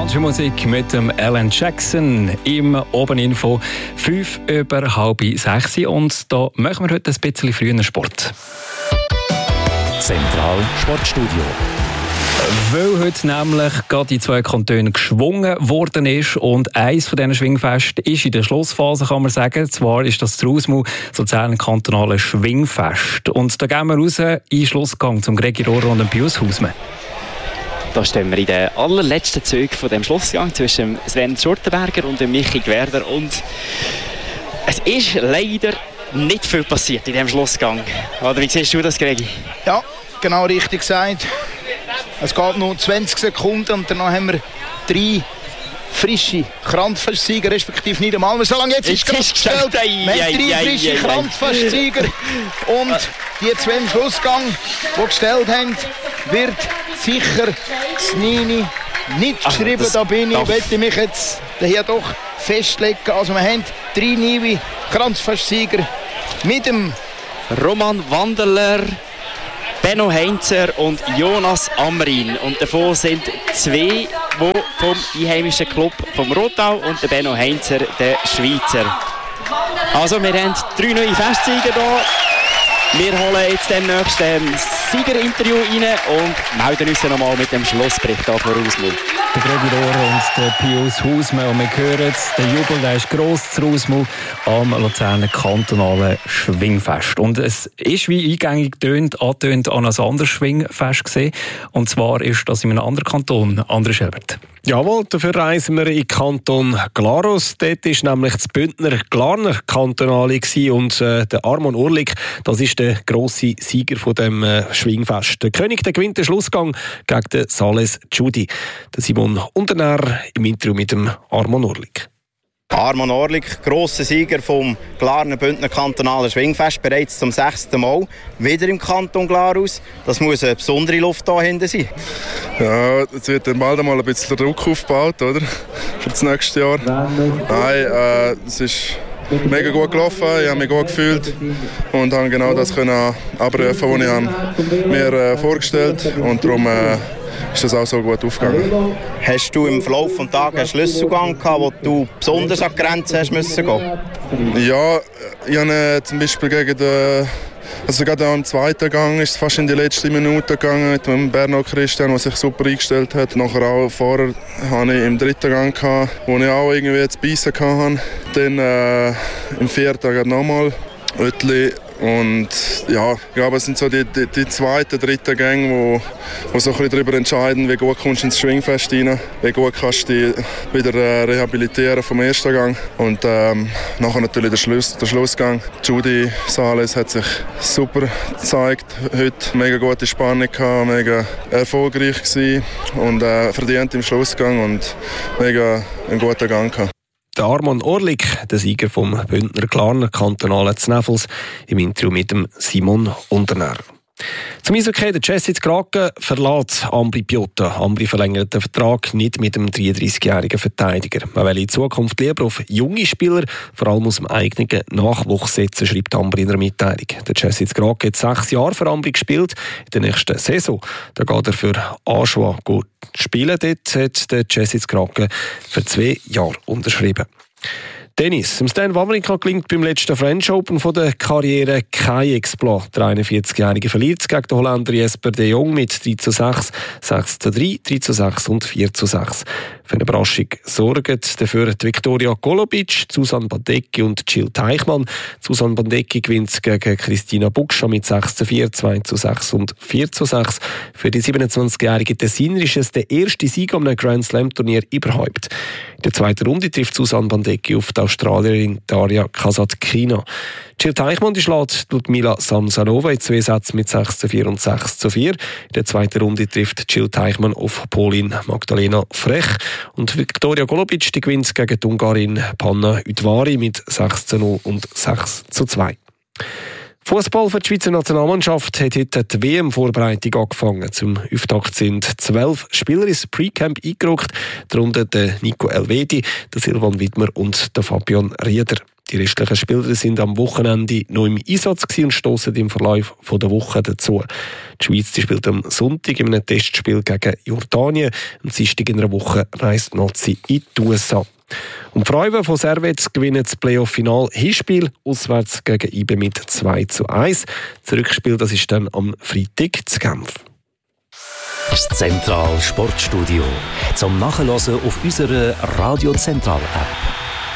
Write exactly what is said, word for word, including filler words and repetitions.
Country-Musik mit dem Alan Jackson im Obeninfo fünf über halb sechs. Und da machen wir heute ein bisschen früher Sport. Zentral Sportstudio. Weil heute nämlich gerade in zwei Kantonen geschwungen worden ist und eins von diesen Schwingfesten ist in der Schlussphase, kann man sagen. Zwar ist das Trusmau, sozialen kantonalen Schwingfest. Und da gehen wir raus in den Schlussgang zum Gregi Rohrer und dem Pius Hausmann. Da stehen wir in den allerletzten Zügen von dem Schlussgang zwischen Sven Schurtenberger und Michi Gwerder. Und es ist leider nicht viel passiert in diesem Schlussgang. Oder wie siehst du das, Gregi? Ja, genau richtig gesagt. Es geht noch zwanzig Sekunden und dann haben wir drei frische Krampfsieger, respektive nicht einmal. So lange jetzt, jetzt ist es gestellt. Wir haben drei frische Krampfsieger. Und die zwei im Schlussgang, die gestellt haben, wird sicher das Nini nicht geschrieben. Ach, da bin ich, möchte mich jetzt hier doch festlegen. Also wir haben drei neue Krampfsieger mit dem Roman Wanderler, Benno Heinzer und Jonas Amrin. Und davon sind zwei, die vom einheimischen Club vom Rotau und der Benno Heinzer, der Schweizer. Also wir haben drei neue Festsieger hier. Wir holen jetzt demnächst ein Siegerinterview rein und melden uns nochmal mit dem Schlussbericht hier von Rausmau. Der Gregi Rohrer und der Pius Hausmann. Und wir hören, der Jubel der ist gross zu Rausmau am Luzerner kantonalen Schwingfest. Und es ist, wie eingängig tönt, angetönt an ein anderes Schwingfest gesehen. Und zwar ist das in einem anderen Kanton, André Schäbert. Jawohl, dafür reisen wir in den Kanton Glarus. Dort war nämlich das Bündner Glarner Kantonale und äh, der Armon Urlik, das ist der grosse Sieger von dem äh, Schwingfest. Der König der gewinnt den Schlussgang gegen den Sales Judy. Der Simon Unternähr im Interview mit dem Armon Urlik. Armon Orlik, grosser Sieger vom Glarner Bündner Kantonalen Schwingfest, bereits zum sechsten Mal wieder im Kanton Glarus. Das muss eine besondere Luft hier hinten sein. Ja, jetzt wird dann bald einmal ein bisschen Druck aufgebaut, oder? Für das nächste Jahr. Nein, äh, es ist mega gut gelaufen, ich habe mich gut gefühlt und habe genau das können abrufen, was ich mir äh, vorgestellt habe. Und darum äh, ist das auch so gut aufgegangen. Hast du im Verlauf des Tages einen Schlüsselgang gehabt, wo du besonders an die Grenze hast müssen gehen? Ja, ich habe äh, zum Beispiel gegen den, also gerade am zweiten Gang ist es fast in die letzte Minute gegangen mit dem Bernhard Christian, der sich super eingestellt hat. Nachher auch vorher hatte ich im dritten Gang gehabt, wo ich auch irgendwie zu beißen hatte. Dann äh, im vierten nochmal Oetli. Und ja, ich glaube, es sind so die, die, die zweiten, dritten Gänge, wo, wo so ein bisschen darüber entscheiden, wie gut kommst du ins Schwingfest rein, wie gut kannst du dich wieder äh, rehabilitieren vom ersten Gang. Und ähm, nachher natürlich der, Schluss, der Schlussgang. Judy Sales hat sich super gezeigt, heute mega gute Spannung gehabt, mega erfolgreich gewesen und äh, verdient im Schlussgang und mega einen guten Gang gehabt. Der Armon Orlik, der Sieger vom Bündner Glarner Kantonalen Znevels, im Interview mit dem Simon Unternähr. Zum Eishockey, der Jessitz Kraken verlässt Ambri Piotta. Ambri verlängert den Vertrag nicht mit dem dreiunddreißigjährigen Verteidiger. Man will in Zukunft lieber auf junge Spieler, vor allem aus dem eigenen Nachwuchs setzen, schreibt Ambri in einer Mitteilung. Der Jessitz Kraken hat sechs Jahre für Ambri gespielt. In der nächsten Saison da geht er für Aschua spielen. Dort hat der Jessitz Kraken für zwei Jahre unterschrieben. Tennis. Stan Wawrinka gelingt beim letzten French Open von der Karriere kein Exploit. Der einundvierzigjährige verliert gegen den Holländer Jesper de Jong mit drei zu sechs, sechs zu drei, drei zu sechs und vier zu sechs. Für eine Überraschung sorgen dafür die Viktoria Golubic, Susan Bandecki und Jill Teichmann. Susan Bandecki gewinnt gegen Christina Bukscha mit sechs zu vier, zwei zu sechs und vier zu sechs. Für die siebenundzwanzigjährige Tessiner ist es der erste Sieg am Grand Slam Turnier überhaupt. In der zweiten Runde trifft Susan Bandecki auf die Australierin Daria Kasatkina. Jill Teichmann schlägt Ludmila Samsonova in zwei Sätzen mit sechs zu vier und sechs zu vier. In der zweiten Runde trifft Jill Teichmann auf Polin Magdalena Frech. Und Viktoria Golubic die gewinnt gegen die Ungarin Panna Udvari mit sechs zu null und sechs zu zwei. Fußball für die Schweizer Nationalmannschaft hat heute die W M-Vorbereitung angefangen. Zum Auftakt sind zwölf Spieler ins Pre-Camp eingerückt, darunter der Nico Elvedi, der Silvan Widmer und der Fabian Rieder. Die restlichen Spieler sind am Wochenende noch im Einsatz und stossen im Verlauf der Woche dazu. Die Schweiz die spielt am Sonntag in einem Testspiel gegen Jordanien. Am Dienstag in einer Woche reist die Nazi in die U S A. Und die Frauen von Servette gewinnen das Playoff-Final-Hinspiel auswärts gegen I B mit zwei zu eins. Das Rückspiel das ist dann am Freitag zu Genf. Das Zentral Sportstudio zum Nachhören auf unserer Radio Zentral App.